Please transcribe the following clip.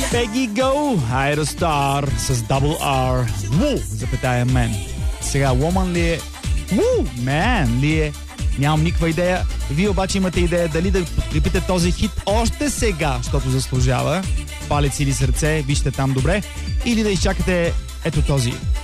Peggy Go, Aerostar с Double R. Woo, запетая мен. Сега, Woman ли е? Woo, man ли е? Нямам никаква идея. Вие обаче имате идея дали да подкрепите този хит още сега, защото заслужава. Палец или сърце, вижте там добре. Или да изчакате ето този.